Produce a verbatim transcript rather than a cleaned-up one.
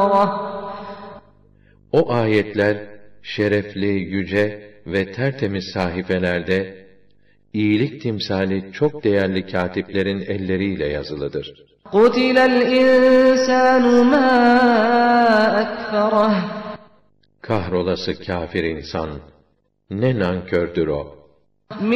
كَفَرَهُ. O ayetler şerefli, yüce ve tertemiz sahifelerde iyilik timsali çok değerli katiplerin elleriyle yazılıdır. قُتِلَ الْاِنْسَانُ مَا أَكْفَرَهُ. Kahrolası kafir insan, ne nankördür o!